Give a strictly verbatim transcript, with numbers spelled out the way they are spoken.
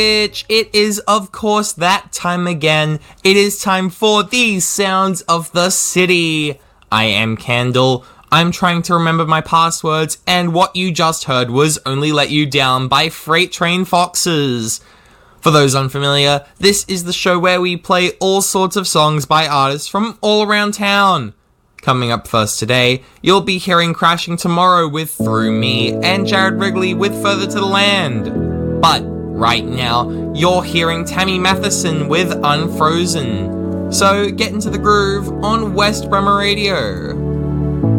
Which it is, of course, that time again. It is time for These Sounds of the City. I am Candle. I'm trying to remember my passwords, and what you just heard was Only Let You Down by Freight Train Foxes. For those unfamiliar, this is the show where we play all sorts of songs by artists from all around town. Coming up first today, you'll be hearing Crashing Tomorrow with Through Me, and Jared Wrigley with Further to the Land. But right now, you're hearing Tammy Matheson with Unfrozen. So get into the groove on West Bremer Radio.